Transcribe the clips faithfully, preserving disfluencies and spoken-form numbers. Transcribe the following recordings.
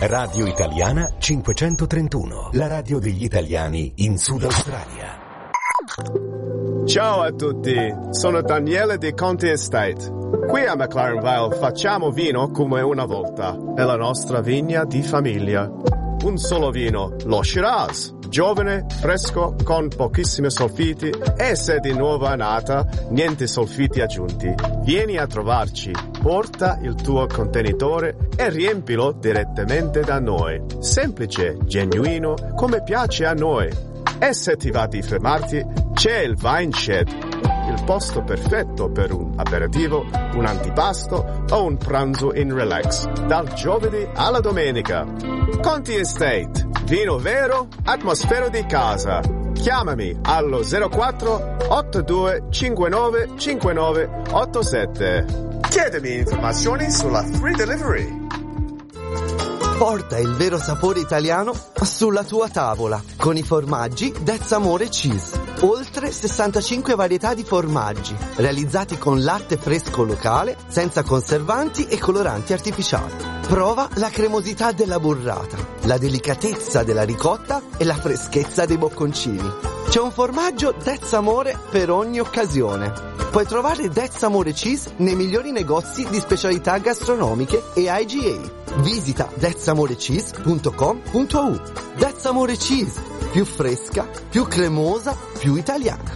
Radio Italiana cinquecentotrentuno, la radio degli italiani in Sud Australia. Ciao a tutti, sono Daniele di Conti Estate. Qui a McLaren Vale facciamo vino come una volta, nella nostra vigna di famiglia. Un solo vino, lo Shiraz, giovane, fresco, con pochissimi solfiti e se di nuova nata, niente solfiti aggiunti. Vieni a trovarci, porta il tuo contenitore e riempilo direttamente da noi. Semplice, genuino, come piace a noi. E se ti va di fermarti, c'è il Wine Shed, il posto perfetto per un aperitivo, un antipasto o un pranzo in relax, dal giovedì alla domenica. Conti Estate, vino vero, atmosfera di casa. Chiamami allo zero quattro otto due cinque nove cinque nove otto sette. Chiedimi informazioni sulla Free Delivery. Porta il vero sapore italiano sulla tua tavola con i formaggi That's Amore Cheese. Oltre sessantacinque varietà di formaggi realizzati con latte fresco locale, senza conservanti e coloranti artificiali. Prova la cremosità della burrata, la delicatezza della ricotta e la freschezza dei bocconcini. C'è un formaggio That's Amore per ogni occasione. Puoi trovare That's Amore Cheese nei migliori negozi di specialità gastronomiche e I G A. Visita that's amore cheese punto com punto a u. That's Amore Cheese, più fresca, più cremosa, più italiana.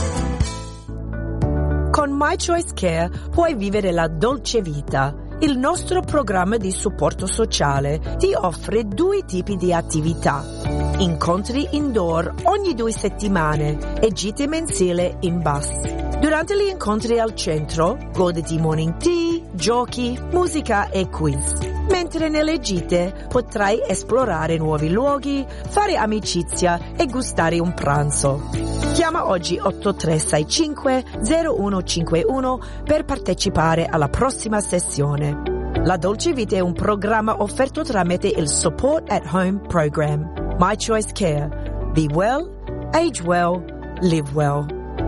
Con My Choice Care puoi vivere la dolce vita. Il nostro programma di supporto sociale ti offre due tipi di attività. Incontri indoor ogni due settimane e gite mensili in bus. Durante gli incontri al centro, goditi morning tea, giochi, musica e quiz. Mentre nelle gite potrai esplorare nuovi luoghi, fare amicizia e gustare un pranzo. Chiama oggi otto tre sei cinque zero uno cinque uno per partecipare alla prossima sessione. La Dolce Vita è un programma offerto tramite il Support at Home Program. My Choice Care. Be well, age well, live well.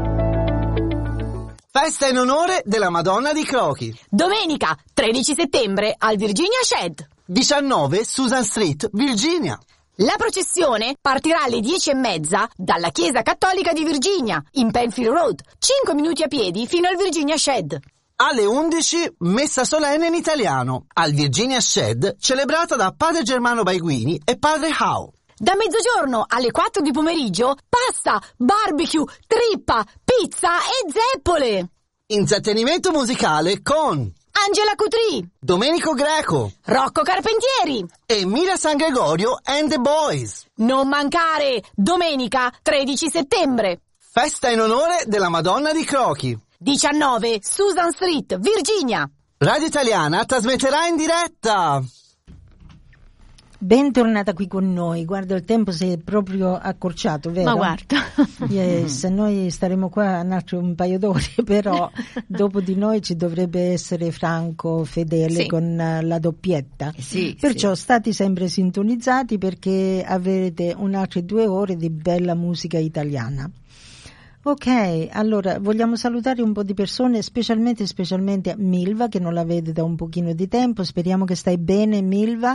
Festa in onore della Madonna di Crochi. Domenica, tredici settembre, al Virginia Shed. diciannove Susan Street, Virginia. La processione partirà alle dieci e mezza dalla Chiesa Cattolica di Virginia, in Penfield Road, cinque minuti a piedi fino al Virginia Shed. Alle undici, messa solenne in italiano, al Virginia Shed, celebrata da Padre Germano Baiguini e Padre Howe. Da mezzogiorno alle quattro di pomeriggio, pasta, barbecue, trippa, pizza e zeppole. Intrattenimento musicale con Angela Cutri, Domenico Greco, Rocco Carpentieri e Mira San Gregorio and the Boys. Non mancare, domenica tredici settembre. Festa in onore della Madonna di Crochi. diciannove Susan Street, Virginia. Radio Italiana trasmetterà in diretta. Bentornata qui con noi. Guarda, il tempo si è proprio accorciato, vero? Ma guarda. Yes, noi staremo qua un altro un paio d'ore, però dopo di noi ci dovrebbe essere Franco Fedele, sì, con la doppietta. Sì, perciò sì. State sempre sintonizzati perché avrete un'altre due ore di bella musica italiana. Ok, allora vogliamo salutare un po' di persone, specialmente specialmente Milva, che non la vede da un pochino di tempo. Speriamo che stai bene, Milva.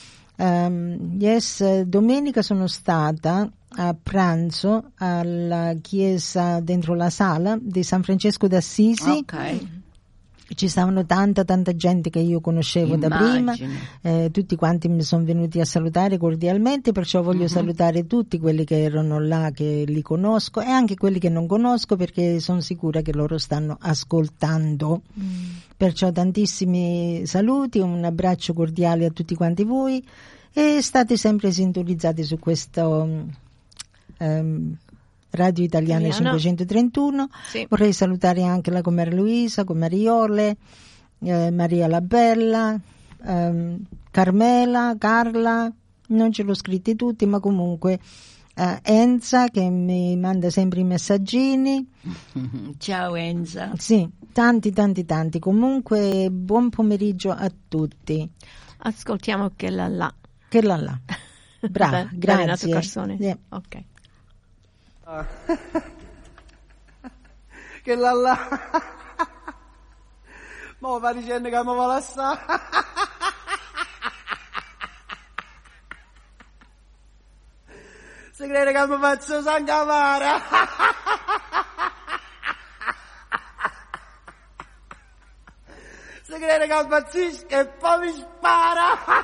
Um, yes, domenica sono stata a pranzo alla chiesa dentro la sala di San Francesco d'Assisi. Ok. Ci stavano tanta tanta gente che io conoscevo Immagino. da prima, eh, tutti quanti mi sono venuti a salutare cordialmente, perciò voglio uh-huh. salutare tutti quelli che erano là, che li conosco, e anche quelli che non conosco, perché sono sicura che loro stanno ascoltando. Mm. Perciò tantissimi saluti, un abbraccio cordiale a tutti quanti voi e state sempre sintonizzati su questo um, Radio Italiana cinquecentotrentuno. Sì. Vorrei salutare anche la comare Luisa, comare Iole, eh, Maria la Bella, ehm, Carmela, Carla, non ce l'ho scritti tutti, ma comunque eh, Enza, che mi manda sempre i messaggini. Ciao Enza. Sì, tanti tanti tanti. Comunque buon pomeriggio a tutti. Ascoltiamo che la la. Che la la. Brava, grazie. Yeah. Ok. Che la la. Mo va dicendo che mi vuole assare. Si crede che mi faccio sangavare. Si crede che impazzisco e poi mi spara.